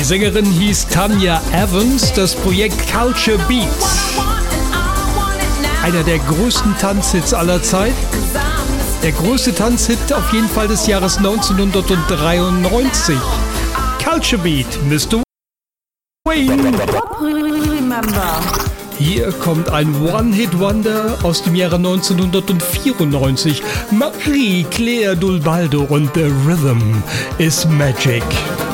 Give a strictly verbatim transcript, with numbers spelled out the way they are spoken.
Die Sängerin hieß Tanya Evans, das Projekt Culture Beats. Einer der größten Tanzhits aller Zeit. Der größte Tanzhit auf jeden Fall des Jahres neunzehnhundertdreiundneunzig. Culture Beat, Mister Wayne. Hier kommt ein One-Hit-Wonder aus dem Jahre neunzehnhundertvierundneunzig. Marie-Claire Dulbaldo und The Rhythm is Magic.